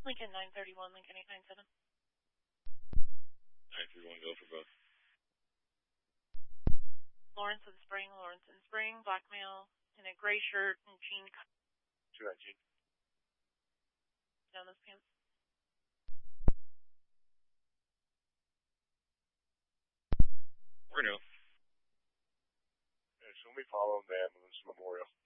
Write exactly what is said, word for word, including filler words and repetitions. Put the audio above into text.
Lincoln nine thirty-one, Lincoln eight nine seven. nine three one, go for both. Lawrence in Spring, Lawrence in Spring, black male in a gray shirt and jean cut. two nine Jean. Down those pants. We're no. Yeah, so we follow them to Ambulance Memorial.